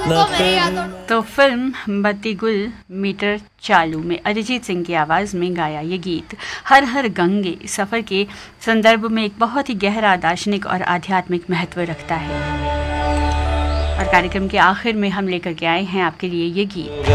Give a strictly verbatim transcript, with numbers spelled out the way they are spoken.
तो फिल्म बत्ती गुल मीटर चालू में अरिजीत सिंह की आवाज़ में गाया ये गीत हर हर गंगे सफ़र के संदर्भ में एक बहुत ही गहरा दार्शनिक और आध्यात्मिक महत्व रखता है। और कार्यक्रम के आखिर में हम लेकर के आए हैं आपके लिए ये गीत।